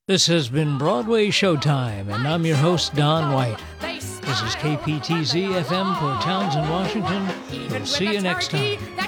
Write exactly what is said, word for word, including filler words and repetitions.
This has been Broadway Showtime, and I'm your host, Don White. This is K P T Z F M, Port Townsend, Washington. We'll see you next time.